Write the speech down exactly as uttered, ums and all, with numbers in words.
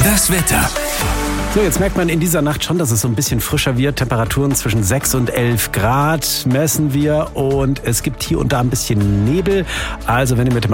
Das Wetter. So, jetzt merkt man in dieser Nacht schon, dass es so ein bisschen frischer wird. Temperaturen zwischen sechs und elf Grad messen wir und es gibt hier und da ein bisschen Nebel. Also wenn ihr mit dem